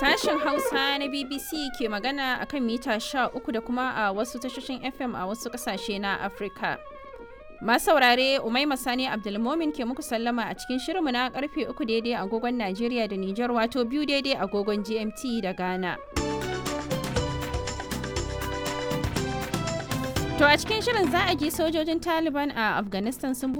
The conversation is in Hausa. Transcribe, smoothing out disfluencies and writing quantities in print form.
Sashen Hausa na BBC ke magana akan mita 13 da kuma a wasu tashoshin FM a wasu kasashe na Afirka. Masu saurare Umaima Sani Abdulmomin ke muku sallama a cikin shirinmu na karfe 3 daidai agogon Najeriya da Nijar wato 2 daidai agogon GMT da Ghana. To a cikin shirin za a ji sojojin Taliban a Afghanistan sun